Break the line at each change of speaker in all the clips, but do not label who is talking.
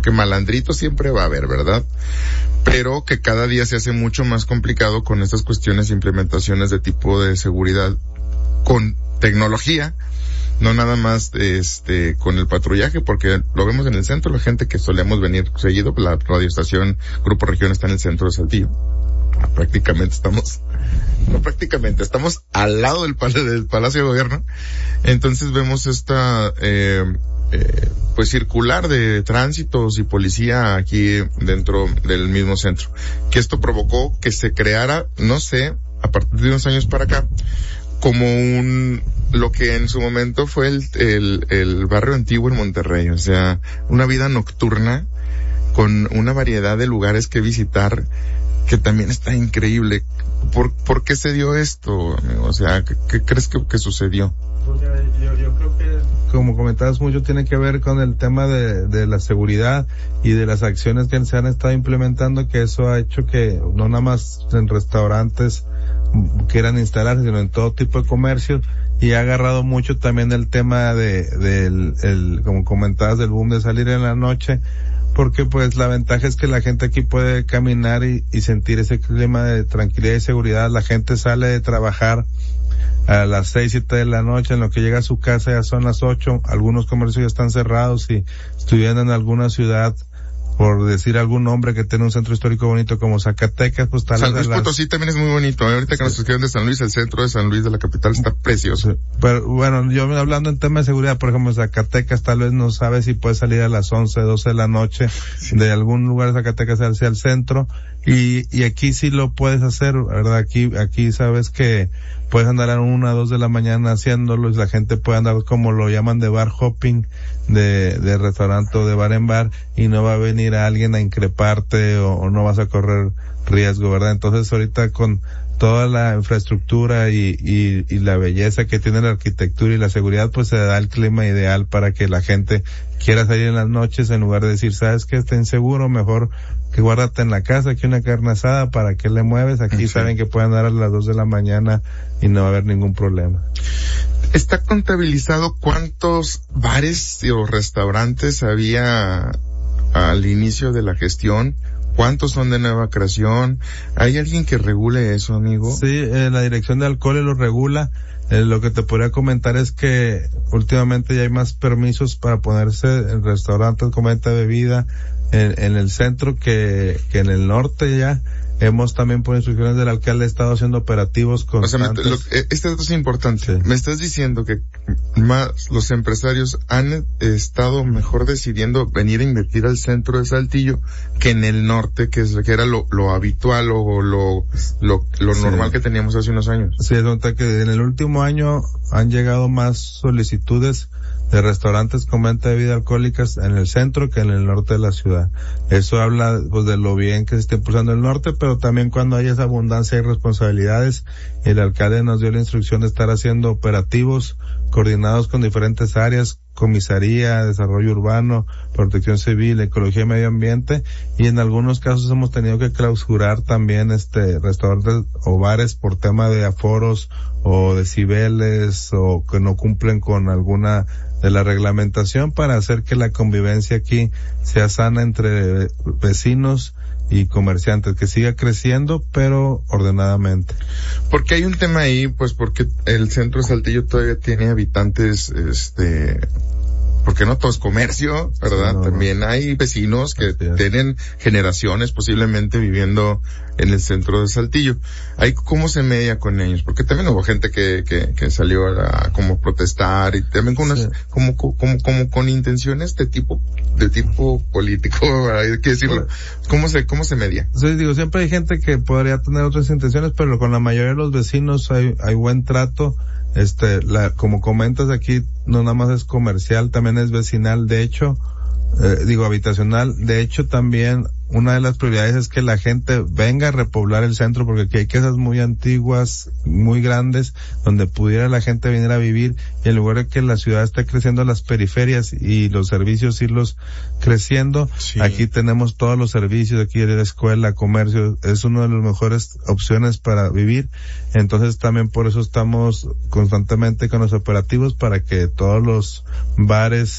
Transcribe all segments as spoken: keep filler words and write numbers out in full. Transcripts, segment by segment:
porque malandrito siempre va a haber, ¿verdad? Pero que cada día se hace mucho más complicado con estas cuestiones e implementaciones de tipo de seguridad con tecnología, no nada más este con el patrullaje, porque lo vemos en el centro, la gente que solemos venir seguido, la radioestación Grupo Región está en el centro de Saltillo. Prácticamente estamos, no prácticamente, estamos al lado del, pal- del Palacio de Gobierno. Entonces vemos esta, eh, eh, pues circular de tránsitos y policía aquí dentro del mismo centro. Que esto provocó que se creara, no sé, a partir de unos años para acá, como un, lo que en su momento fue el, el, el barrio antiguo en Monterrey. O sea, una vida nocturna con una variedad de lugares que visitar que también está increíble. ¿Por, por qué se dio esto, amigo? O sea, ¿qué, qué crees que, que sucedió?
Pues yo, yo creo que, como comentabas, mucho tiene que ver con el tema de, de la seguridad y de las acciones que se han estado implementando, que eso ha hecho que no nada más en restaurantes quieran instalarse, sino en todo tipo de comercios, y ha agarrado mucho también el tema de, del, el, como comentabas, del boom de salir en la noche, porque pues la ventaja es que la gente aquí puede caminar y, y sentir ese clima de tranquilidad y seguridad. La gente sale de trabajar a las seis, siete de la noche, en lo que llega a su casa ya son las ocho, algunos comercios ya están cerrados, y estuviera en alguna ciudad, por decir algún nombre que tiene un centro histórico bonito como Zacatecas, pues tal vez.
San Luis las... Potosí también es muy bonito, ¿eh? Ahorita que sí. Nos escriben de San Luis, el centro de San Luis de la capital está precioso. Sí.
Pero bueno, yo hablando en tema de seguridad, por ejemplo, Zacatecas tal vez no sabe si puede salir a las once, doce de la noche sí. de algún lugar de Zacatecas hacia el centro, y, y aquí sí lo puedes hacer, ¿verdad? Aquí, aquí sabes que puedes andar a una, dos de la mañana haciéndolo, y la gente puede andar como lo llaman de bar hopping, de, de restaurante o de bar en bar, y no va a venir a alguien a increparte o, o no vas a correr riesgo, ¿verdad? Entonces ahorita con toda la infraestructura y, y, y la belleza que tiene la arquitectura y la seguridad, pues se da el clima ideal para que la gente quiera salir en las noches, en lugar de decir, ¿sabes qué? Está inseguro, mejor que guárdate en la casa, aquí una carne asada, ¿para qué le mueves? Aquí sí. Saben que pueden dar a las dos de la mañana y no va a haber ningún problema.
¿Está contabilizado cuántos bares o restaurantes había al inicio de la gestión? ¿Cuántos son de nueva creación? ¿Hay alguien que regule eso, amigo?
Sí, eh, la Dirección de Alcoholes lo regula. Eh, lo que te podría comentar es que últimamente ya hay más permisos para ponerse en restaurantes con venta de bebida en, en el centro que, que en el norte ya. Hemos también, por instrucciones del alcalde, estado haciendo operativos constantes.
O sea, me, lo, este dato es importante. Sí. Me estás diciendo que más los empresarios han estado mejor decidiendo venir a invertir al centro de Saltillo que en el norte, que, es, que era lo, lo habitual o lo, lo, lo sí. normal que teníamos hace unos años.
Sí, es nota que en el último año han llegado más solicitudes de restaurantes con venta de bebidas alcohólicas en el centro que en el norte de la ciudad. Eso habla pues de lo bien que se está impulsando el norte, pero también cuando hay esa abundancia hay responsabilidades. El alcalde nos dio la instrucción de estar haciendo operativos coordinados con diferentes áreas, comisaría, desarrollo urbano, protección civil, ecología y medio ambiente, y en algunos casos hemos tenido que clausurar también este restaurantes o bares por tema de aforos o decibeles o que no cumplen con alguna de la reglamentación, para hacer que la convivencia aquí sea sana entre vecinos y comerciantes, que siga creciendo pero ordenadamente.
Porque hay un tema ahí, pues porque el centro de Saltillo todavía tiene habitantes, este, porque no todo es comercio, ¿verdad? Sí, no, también no. Hay vecinos que tienen generaciones posiblemente viviendo en el centro de Saltillo. Ahí, ¿cómo se media con ellos? Porque también hubo gente que, que, que salió a como protestar y también con unas, sí. como, como, como con intenciones de tipo, de tipo político, hay que decirlo. ¿Cómo se, cómo se media?
Sí, digo, siempre hay gente que podría tener otras intenciones, pero con la mayoría de los vecinos hay, hay buen trato. Este, la, como comentas aquí, no nada más es comercial, también es vecinal, de hecho, eh, digo habitacional, de hecho también una de las prioridades es que la gente venga a repoblar el centro, porque aquí hay casas muy antiguas, muy grandes, donde pudiera la gente venir a vivir, y en lugar de que la ciudad esté creciendo las periferias y los servicios irlos creciendo, sí. Aquí tenemos todos los servicios, aquí hay escuela, comercio, es una de las mejores opciones para vivir. Entonces también por eso estamos constantemente con los operativos, para que todos los bares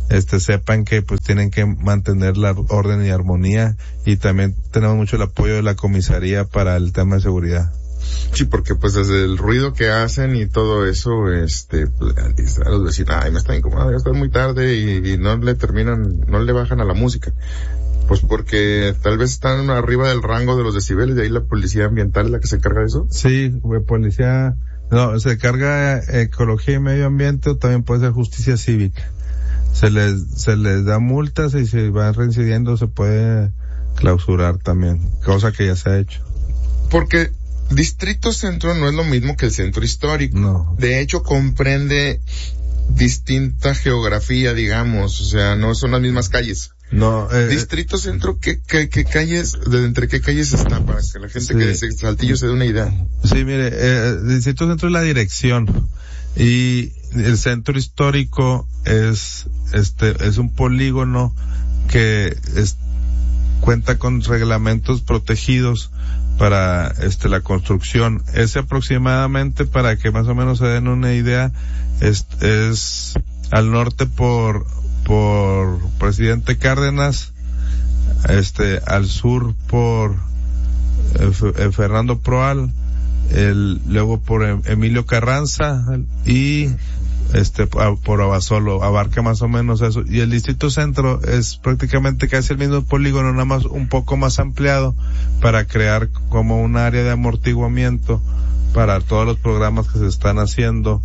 este, sepan que pues tienen que mantener la orden y armonía, y también tenemos mucho el apoyo de la comisaría para el tema de seguridad.
Sí, porque pues desde el ruido que hacen y todo eso, este, pues, a los vecinos, ay, me está incomodando, ya está muy tarde, y, y no le terminan, no le bajan a la música. Pues porque tal vez están arriba del rango de los decibeles, de ahí la policía ambiental es la que se encarga de eso.
Sí, güey, policía, no, se carga ecología y medio ambiente, o también puede ser justicia cívica. Se les, se les da multas, y si van reincidiendo se puede clausurar también, cosa que ya se ha hecho.
Porque Distrito Centro no es lo mismo que el centro histórico.
No.
De hecho, comprende distinta geografía, digamos, o sea, no son las mismas calles.
No, eh,
Distrito Centro, ¿qué, qué, qué calles, de entre qué calles está, para que la gente
sí.
que dice Saltillo se dé una idea?
Sí, mire, eh, Distrito Centro es la dirección, y el centro histórico es, este, es un polígono que es, cuenta con reglamentos protegidos para, este, la construcción. Ese aproximadamente, para que más o menos se den una idea, es, es al norte por, por Presidente Cárdenas, este, al sur por eh, Fernando Proal, el, luego por Emilio Carranza, y este, por Abasolo, abarca más o menos eso. Y el Distrito Centro es prácticamente casi el mismo polígono, nada más un poco más ampliado, para crear como un área de amortiguamiento para todos los programas que se están haciendo,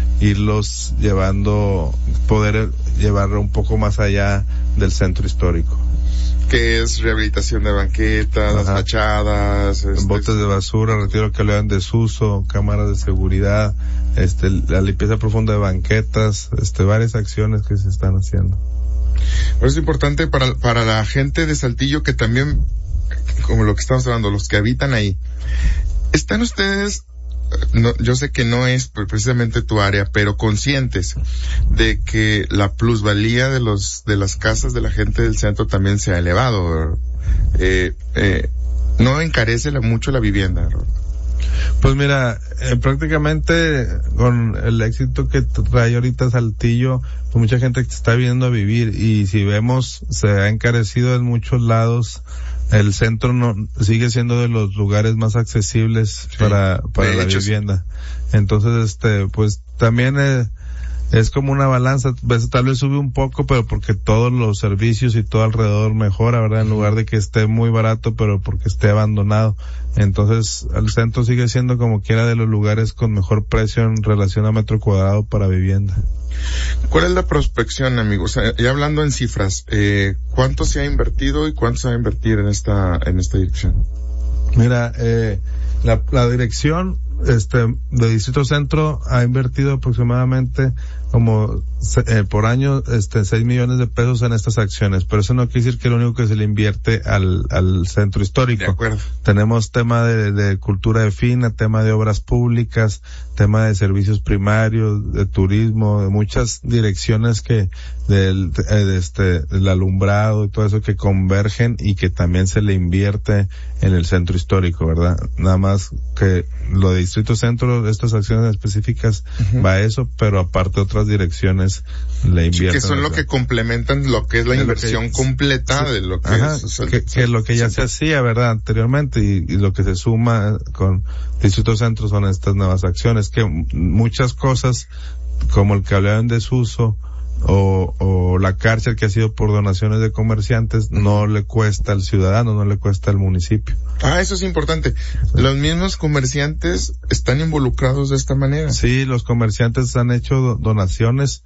irlos llevando, poder llevarlo un poco más allá del centro histórico.
Que es rehabilitación de banquetas, las fachadas, este,
botes de basura, retiro que le dan desuso, cámaras de seguridad, este, la limpieza profunda de banquetas, este, varias acciones que se están haciendo.
Pero es importante para, para la gente de Saltillo, que también, como lo que estamos hablando, los que habitan ahí, ¿están ustedes, no, yo sé que no es precisamente tu área, pero conscientes de que la plusvalía de los, de las casas de la gente del centro también se ha elevado? Eh, eh, ¿no encarece la, mucho la vivienda, ¿verdad?
Pues mira, eh, prácticamente con el éxito que trae ahorita Saltillo, pues mucha gente que está viniendo a vivir, y si vemos, se ha encarecido en muchos lados. El centro no sigue siendo de los lugares más accesibles, sí, para para la hecho, vivienda. Sí. Entonces, este, pues también eh, es como una balanza. Pues, tal vez sube un poco, pero porque todos los servicios y todo alrededor mejora, ¿verdad? En lugar de que esté muy barato, pero porque esté abandonado. Entonces, el centro sigue siendo como quiera de los lugares con mejor precio en relación a metro cuadrado para vivienda.
¿Cuál es la prospección, amigos? Ya hablando en cifras, eh, ¿cuánto se ha invertido y cuánto se va a invertir en esta, en esta dirección?
Mira, eh, la, la dirección, este, de Distrito Centro ha invertido aproximadamente como, eh, por año, este, seis millones de pesos en estas acciones, pero eso no quiere decir que lo único que se le invierte al, al centro histórico.
De acuerdo.
Tenemos tema de, de cultura de fina, tema de obras públicas, tema de servicios primarios, de turismo, de muchas direcciones que, del, de este, del alumbrado y todo eso que convergen y que también se le invierte en el centro histórico, ¿verdad? Nada más que lo de Distrito Centro, estas acciones específicas, uh-huh, va a eso, pero aparte otras direcciones le invierten.
Que son lo que complementan lo que es la de inversión que, completa, sí, de lo que
ajá,
es. O sea,
que, que lo que ya se hacía, ¿verdad? Anteriormente, y, y lo que se suma con Distrito Centro son estas nuevas acciones, que muchas cosas, como el cableado en desuso, o, o la cárcel que ha sido por donaciones de comerciantes, no le cuesta al ciudadano, no le cuesta al municipio.
Ah, eso es importante. Los mismos comerciantes están involucrados de esta manera.
Sí, los comerciantes han hecho do- donaciones.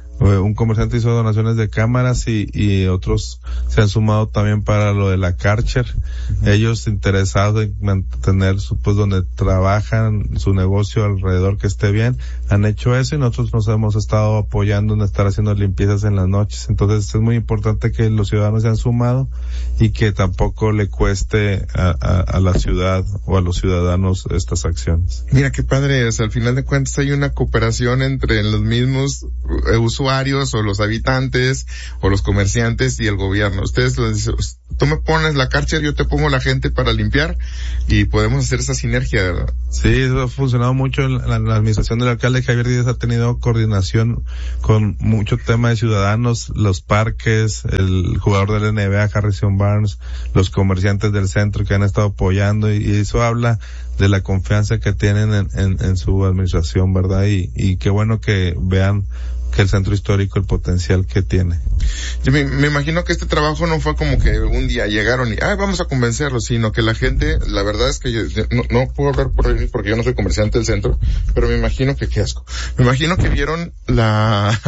Un comerciante hizo donaciones de cámaras y, y otros se han sumado también para lo de la Karcher. Uh-huh. Ellos interesados en mantener su, pues donde trabajan, su negocio alrededor que esté bien, han hecho eso, y nosotros nos hemos estado apoyando en estar haciendo limpiezas en las noches. Entonces es muy importante que los ciudadanos se han sumado y que tampoco le cueste a, a, a la ciudad o a los ciudadanos estas acciones.
Mira qué padre es, al final de cuentas hay una cooperación entre los mismos eh, usuarios usuarios o los habitantes o los comerciantes y el gobierno. Ustedes lo dicen, tú me pones la Karcher, yo te pongo la gente para limpiar y podemos hacer esa sinergia, ¿verdad?
Sí, eso ha funcionado mucho en la, en la administración del alcalde Javier Díaz. Ha tenido coordinación con mucho tema de ciudadanos, los parques, el jugador del N B A Harrison Barnes, los comerciantes del centro que han estado apoyando, y, y eso habla de la confianza que tienen en, en, en su administración, ¿verdad? Y, y qué bueno que vean que el centro histórico, el potencial que tiene.
Yo me, me imagino que este trabajo no fue como que un día llegaron y, ay, vamos a convencerlos, sino que la gente, la verdad es que yo no, no puedo hablar por ellos porque yo no soy comerciante del centro, pero me imagino que, qué asco, me imagino que vieron la,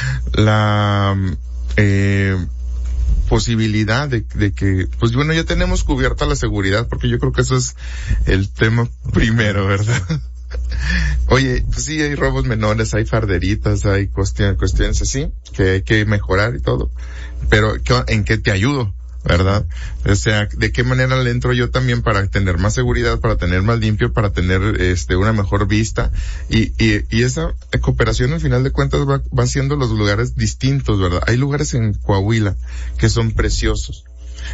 la, eh, posibilidad de, de que, pues bueno, ya tenemos cubierta la seguridad, porque yo creo que eso es el tema primero, ¿verdad? Oye, pues sí, hay robos menores, hay farderitas, hay cuestiones, cuestiones así, que hay que mejorar y todo. Pero, ¿en qué te ayudo? ¿Verdad? O sea, ¿de qué manera le entro yo también para tener más seguridad, para tener más limpio, para tener, este, una mejor vista? Y, y, y esa cooperación, al final de cuentas, va, va haciendo los lugares distintos, ¿verdad? Hay lugares en Coahuila que son preciosos,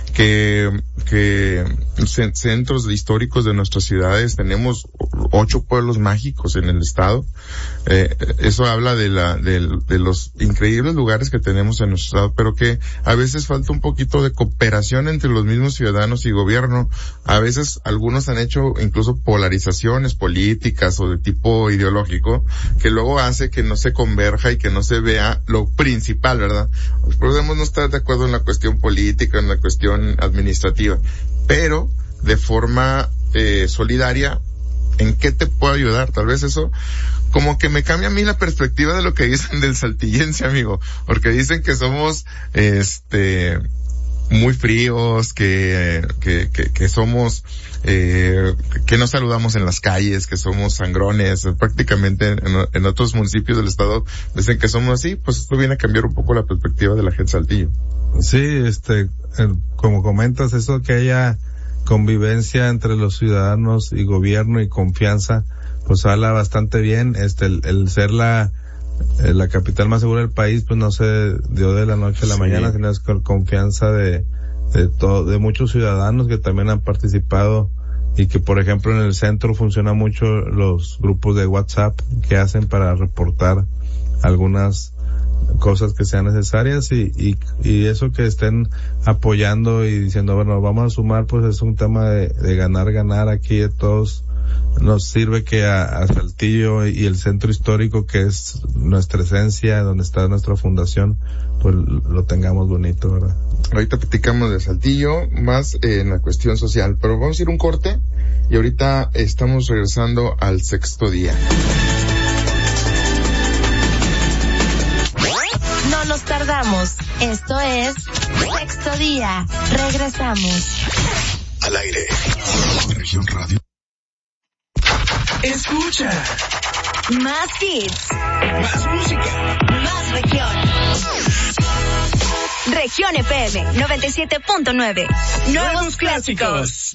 que, que centros históricos de nuestras ciudades, tenemos ocho pueblos mágicos en el estado. Eh, eso habla de la, de, de los increíbles lugares que tenemos en nuestro estado, pero que a veces falta un poquito de cooperación entre los mismos ciudadanos y gobierno. A veces algunos han hecho incluso polarizaciones políticas o de tipo ideológico, que luego hace que no se converja y que no se vea lo principal, ¿verdad? Podemos no estar de acuerdo en la cuestión política, en la cuestión administrativa, pero de forma eh, solidaria, ¿en qué te puedo ayudar? Tal vez eso como que me cambia a mí la perspectiva de lo que dicen del saltillense, amigo, porque dicen que somos este muy fríos, que que que, que somos eh que no saludamos en las calles, que somos sangrones. Prácticamente en, en otros municipios del estado dicen que somos así. Pues esto viene a cambiar un poco la perspectiva de la gente Saltillo.
Sí, este, como comentas, eso que haya convivencia entre los ciudadanos y gobierno y confianza, pues habla bastante bien. Este, el, el ser la, la capital más segura del país, pues no se dio de la noche a la sí. mañana, sino es con confianza de, de todo, de muchos ciudadanos que también han participado, y que, por ejemplo, en el centro funciona mucho los grupos de WhatsApp que hacen para reportar algunas cosas que sean necesarias, y, y, y eso que estén apoyando y diciendo, bueno, vamos a sumar, pues es un tema de, de ganar, ganar aquí de todos. Nos sirve que a, a Saltillo y el centro histórico, que es nuestra esencia, donde está nuestra fundación, pues lo tengamos bonito, ¿verdad?
Ahorita platicamos de Saltillo, más eh, en la cuestión social, pero vamos a ir un corte y ahorita estamos regresando al sexto día.
No nos tardamos. Esto es Sexto Día. Regresamos.
Al aire. Región Radio. Escucha.
Más hits.
Más música.
Más región. Región F M noventa y siete punto nueve. Nuevos, Nuevos clásicos. clásicos.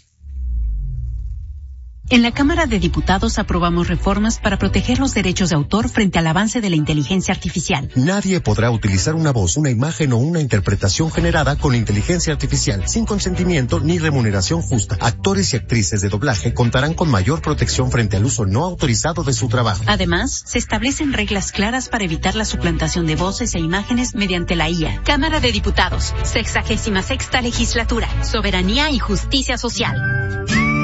En la Cámara de Diputados aprobamos reformas para proteger los derechos de autor frente al avance de la inteligencia artificial.
Nadie podrá utilizar una voz, una imagen o una interpretación generada con inteligencia artificial sin consentimiento ni remuneración justa. Actores y actrices de doblaje contarán con mayor protección frente al uso no autorizado de su trabajo.
Además, se establecen reglas claras para evitar la suplantación de voces e imágenes mediante la I A. Cámara de Diputados, sexagésima sexta legislatura, soberanía y justicia social.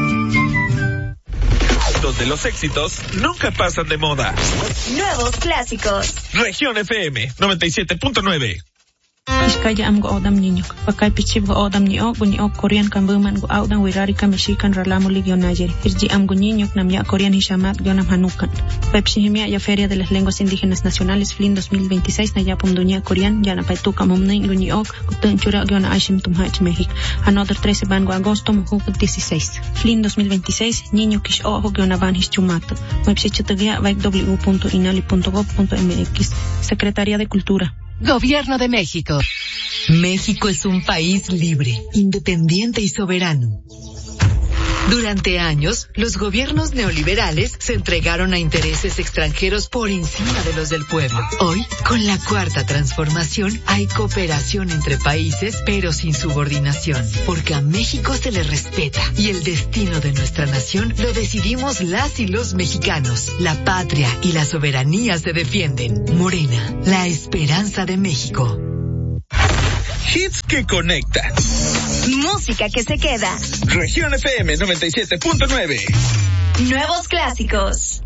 Donde los éxitos nunca pasan de moda.
Nuevos clásicos.
Región F M noventa y siete punto nueve.
Iskaya am go odam niño. Pakay pichib go odam ni o buni o Korean kan buman go odam wirari kan Mexican ralamu ligio nayer. Irji am go niño nam ya Korean hishamat gionam hanukan. Pepsi himia ya Feria de las Lenguas Indígenas Nacionales F L I N dos mil veintiséis na ya pumdunia Korean ya na paituka mumnei guni ok gutun chura giona ashim tumhach México. Another trece van go agosto mujuk dieciséis. F L I N dos mil veintiséis niño kish ojo giona van hischumato. Website chutagia vai w punto inali punto gov punto m x. Secretaría de Cultura.
Gobierno de México. México es un país libre, independiente y soberano. Durante años, los gobiernos neoliberales se entregaron a intereses extranjeros por encima de los del pueblo. Hoy, con la cuarta transformación, hay cooperación entre países, pero sin subordinación, porque a México se le respeta y el destino de nuestra nación lo decidimos las y los mexicanos. La patria y la soberanía se defienden. Morena, la esperanza de México.
Hits que conectan.
Música que se queda.
Región F M noventa y siete punto nueve.
Nuevos clásicos.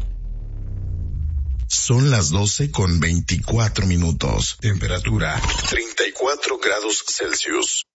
Son las doce con veinticuatro minutos. Temperatura treinta y cuatro grados Celsius.